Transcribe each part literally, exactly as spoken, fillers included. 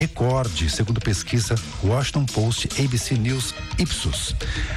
recorde, segundo pesquisa Washington Post, A B C News, Ipsos.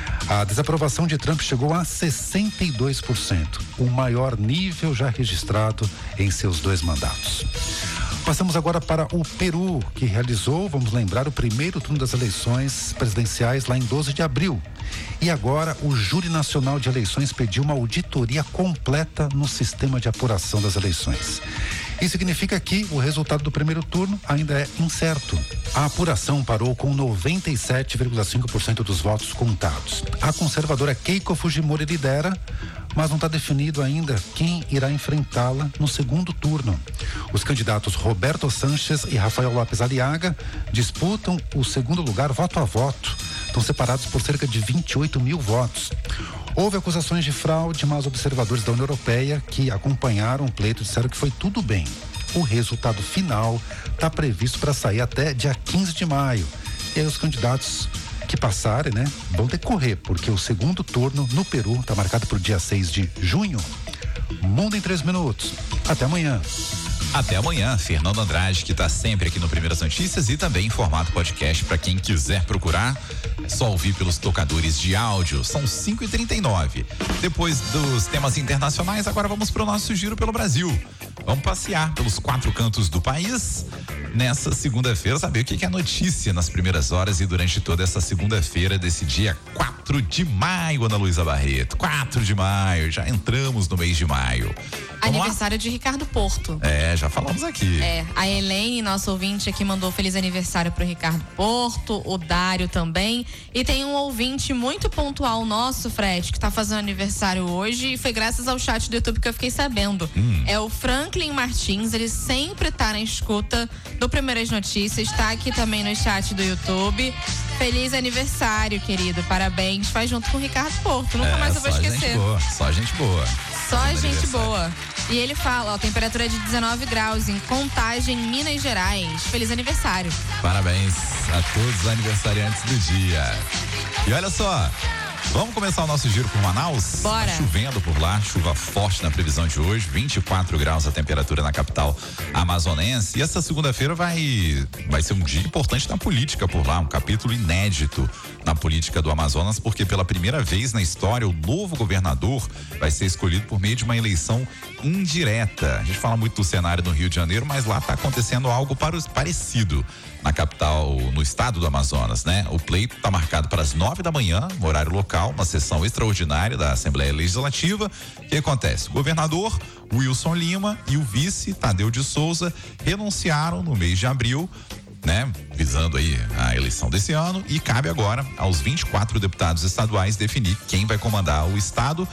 A desaprovação de Trump chegou a sessenta e dois por cento, o maior nível já registrado em seus dois mandatos. Passamos agora para o Peru, que realizou, vamos lembrar, o primeiro turno das eleições presidenciais lá em doze de abril. E agora o Júri Nacional de Eleições pediu uma auditoria completa no sistema de apuração das eleições. Isso significa que o resultado do primeiro turno ainda é incerto. A apuração parou com noventa e sete vírgula cinco por cento dos votos contados. A conservadora Keiko Fujimori lidera, mas não está definido ainda quem irá enfrentá-la no segundo turno. Os candidatos Roberto Sanches e Rafael Lopes Aliaga disputam o segundo lugar voto a voto. Estão separados por cerca de vinte e oito mil votos. Houve acusações de fraude, mas observadores da União Europeia que acompanharam o pleito disseram que foi tudo bem. O resultado final está previsto para sair até dia quinze de maio. E aí os candidatos que passarem, né, vão ter que correr, porque o segundo turno no Peru está marcado para o dia seis de junho. Mundo em três minutos. Até amanhã. Até amanhã, Fernando Andrade, que está sempre aqui no Primeiras Notícias e também em formato podcast para quem quiser procurar. É só ouvir pelos tocadores de áudio. São cinco e trinta e nove. Depois dos temas internacionais, agora vamos para o nosso giro pelo Brasil. Vamos passear pelos quatro cantos do país nessa segunda-feira, saber o que é notícia nas primeiras horas e durante toda essa segunda-feira desse dia quatro de maio, Ana Luísa Barreto. quatro de maio, já entramos no mês de maio. Vamos aniversário lá? De Ricardo Porto. É, já falamos aqui. É, a Helene, nosso ouvinte aqui, mandou feliz aniversário pro Ricardo Porto, o Dário também. E tem um ouvinte muito pontual nosso, Fred, que tá fazendo aniversário hoje e foi graças ao chat do YouTube que eu fiquei sabendo. Hum. É o Franklin Martins, ele sempre tá na escuta do Primeiras Notícias, tá aqui também no chat do YouTube. Feliz aniversário, querido, parabéns. Faz junto com o Ricardo Porto, nunca é, mais eu vou esquecer. Gente boa, só gente boa. Só gente boa. E ele fala, ó, temperatura de dezenove graus em Contagem, Minas Gerais. Feliz aniversário. Parabéns a todos os aniversariantes do dia. E olha só, vamos começar o nosso giro por Manaus? Bora. Tá chovendo por lá, chuva forte na previsão de hoje, vinte e quatro graus a temperatura na capital amazonense. E essa segunda-feira vai, vai ser um dia importante na política por lá, um capítulo inédito na política do Amazonas, porque pela primeira vez na história o novo governador vai ser escolhido por meio de uma eleição indireta. A gente fala muito do cenário no Rio de Janeiro, mas lá está acontecendo algo parecido na capital, no estado do Amazonas, né? O pleito está marcado para as nove da manhã, no horário local, uma sessão extraordinária da Assembleia Legislativa. O que acontece? O governador Wilson Lima e o vice Tadeu de Souza renunciaram no mês de abril, né? Visando aí a eleição desse ano, e cabe agora aos vinte e quatro deputados estaduais definir quem vai comandar o estado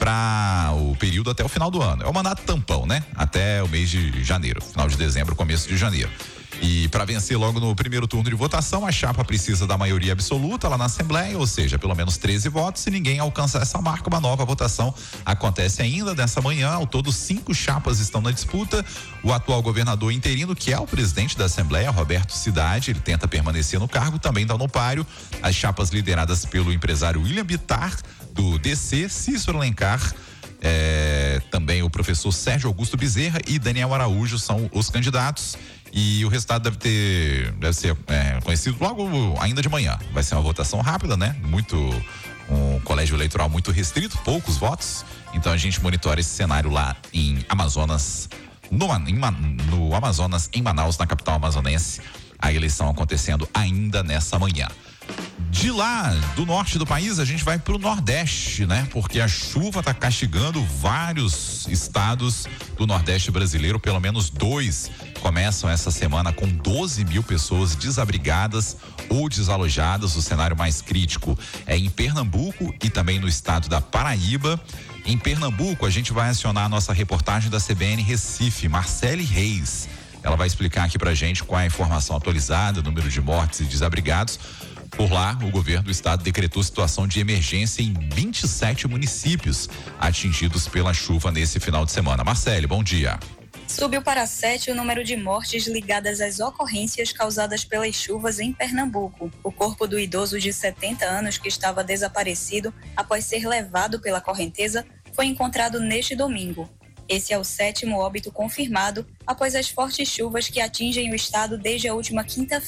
para o período até o final do ano. É o mandato tampão, né? Até o mês de janeiro, final de dezembro, começo de janeiro. E para vencer logo no primeiro turno de votação, a chapa precisa da maioria absoluta lá na Assembleia, ou seja, pelo menos treze votos. Se ninguém alcançar essa marca, uma nova votação acontece ainda nessa manhã. Ao todo, cinco chapas estão na disputa. O atual governador interino, que é o presidente da Assembleia, Roberto Cidade, ele tenta permanecer no cargo, também está no páreo. As chapas lideradas pelo empresário William Bittar, do D C, Cícero Alencar, é, também o professor Sérgio Augusto Bezerra e Daniel Araújo são os candidatos. E o resultado deve ter, deve ser é, conhecido logo ainda de manhã. Vai ser uma votação rápida, né? Muito, um colégio eleitoral muito restrito, poucos votos. Então a gente monitora esse cenário lá em Amazonas, no, em, no Amazonas, em Manaus, na capital amazonense. A eleição acontecendo ainda nessa manhã. De lá, do norte do país, a gente vai pro Nordeste, né? Porque a chuva tá castigando vários estados do Nordeste brasileiro, pelo menos dois começam essa semana com doze mil pessoas desabrigadas ou desalojadas. O cenário mais crítico é em Pernambuco e também no estado da Paraíba. Em Pernambuco, a gente vai acionar a nossa reportagem da C B N Recife, Marcele Reis. Ela vai explicar aqui pra gente qual é a informação atualizada, número de mortes e desabrigados. Por lá, o governo do estado decretou situação de emergência em vinte e sete municípios atingidos pela chuva nesse final de semana. Marcele, bom dia. Subiu para sete o número de mortes ligadas às ocorrências causadas pelas chuvas em Pernambuco. O corpo do idoso de setenta anos que estava desaparecido após ser levado pela correnteza foi encontrado neste domingo. Esse é o sétimo óbito confirmado após as fortes chuvas que atingem o estado desde a última quinta-feira.